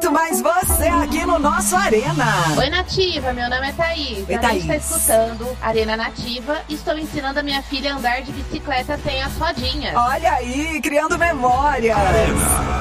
muito mais você aqui no nosso Arena. Oi, Nativa, meu nome é Thaís. Oi, A Thaís. gente está escutando Arena Nativa e estou ensinando a minha filha a andar de bicicleta sem as rodinhas. Olha aí, criando memórias. Arena.